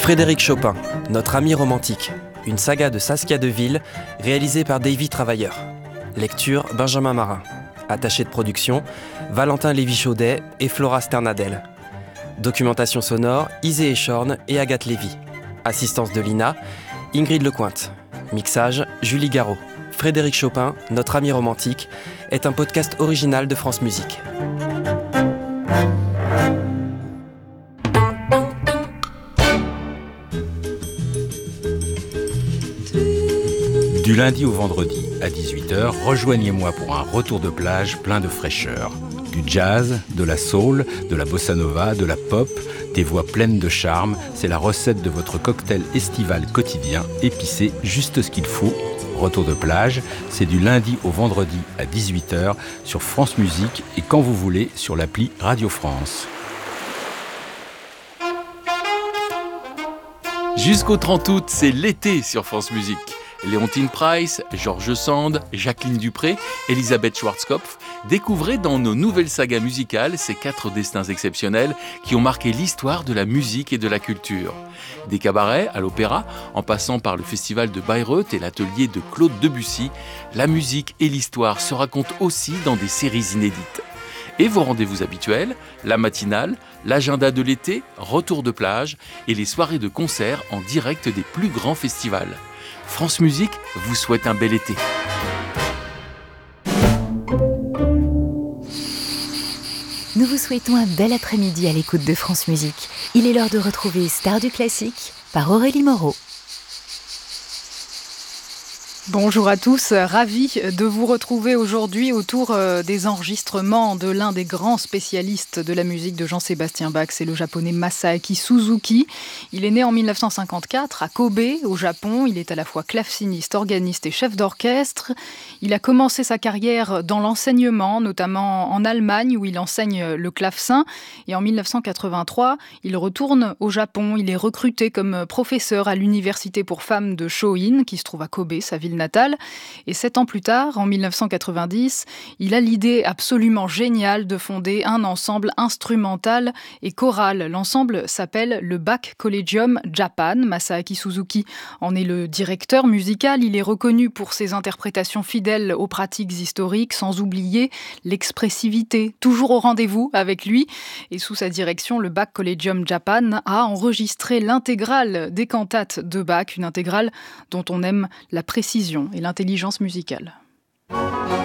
Frédéric Chopin, notre ami romantique. Une saga de Saskia Deville, réalisée par Davy Travailleur. Lecture Benjamin Marin. Attaché de production, Valentin Lévy-Chaudet et Flora Sternadel. Documentation sonore, Isée Echorn et Agathe Lévy. Assistance de Lina, Ingrid Lecointe. Mixage, Julie Garot. Frédéric Chopin, notre ami romantique, est un podcast original de France Musique. Du lundi au vendredi à 18h, rejoignez-moi pour un retour de plage plein de fraîcheur. Du jazz, de la soul, de la bossa nova, de la pop, des voix pleines de charme, c'est la recette de votre cocktail estival quotidien, épicé, juste ce qu'il faut. Retour de plage, c'est du lundi au vendredi à 18h sur France Musique et quand vous voulez sur l'appli Radio France. Jusqu'au 30 août, c'est l'été sur France Musique. Léontine Price, Georges Sand, Jacqueline Dupré, Elisabeth Schwarzkopf, découvrez dans nos nouvelles sagas musicales ces 4 destins exceptionnels qui ont marqué l'histoire de la musique et de la culture. Des cabarets à l'opéra, en passant par le festival de Bayreuth et l'atelier de Claude Debussy, la musique et l'histoire se racontent aussi dans des séries inédites. Et vos rendez-vous habituels, la matinale, l'agenda de l'été, retour de plage et les soirées de concert en direct des plus grands festivals. France Musique vous souhaite un bel été. Nous vous souhaitons un bel après-midi à l'écoute de France Musique. Il est l'heure de retrouver Star du classique par Aurélie Moreau. Bonjour à tous, ravi de vous retrouver aujourd'hui autour des enregistrements de l'un des grands spécialistes de la musique de Jean-Sébastien Bach, c'est le japonais Masaaki Suzuki. Il est né en 1954 à Kobe, au Japon. Il est à la fois claveciniste, organiste et chef d'orchestre. Il a commencé sa carrière dans l'enseignement, notamment en Allemagne où il enseigne le clavecin. Et en 1983, il retourne au Japon. Il est recruté comme professeur à l'université pour femmes de Shoin, qui se trouve à Kobe, sa ville natale. Et 7 ans plus tard, en 1990, il a l'idée absolument géniale de fonder un ensemble instrumental et choral. L'ensemble s'appelle le Bach Collegium Japan. Masaaki Suzuki en est le directeur musical. Il est reconnu pour ses interprétations fidèles aux pratiques historiques, sans oublier l'expressivité. Toujours au rendez-vous avec lui. Et sous sa direction, le Bach Collegium Japan a enregistré l'intégrale des cantates de Bach, une intégrale dont on aime la précision et l'intelligence musicale.